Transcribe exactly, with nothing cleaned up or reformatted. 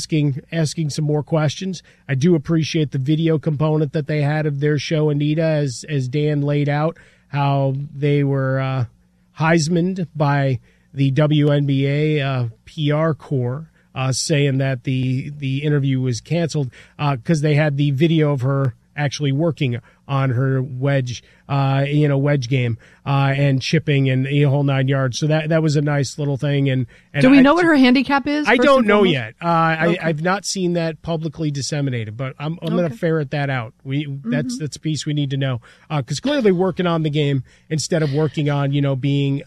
asking asking some more questions. I do appreciate the video component that they had of their show, Anita, as as Dan laid out how they were uh, Heismaned by the W N B A uh, P R corps, uh, saying that the the interview was canceled because uh, they had the video of her actually working on her wedge, uh, you know, wedge game, uh, and chipping and the whole nine yards. So that that was a nice little thing. And, and do we I, know what her handicap is? I don't know yet. Uh, okay. I, I've not seen that publicly disseminated, but I'm I'm okay. going to ferret that out. We mm-hmm. that's that's a piece we need to know because uh, clearly working on the game instead of working on you know being